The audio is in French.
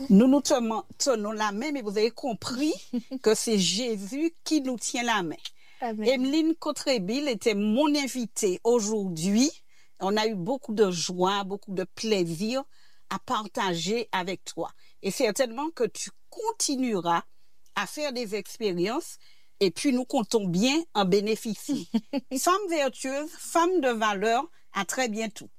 Nous nous tenons la main, mais vous avez compris que c'est Jésus qui nous tient la main. Amen. Emeline Cotrebil était mon invitée aujourd'hui. On a eu beaucoup de joie, beaucoup de plaisir à partager avec toi. Et certainement que tu continueras à faire des expériences et puis nous comptons bien en bénéficier. Femme vertueuse, femme de valeur, à très bientôt.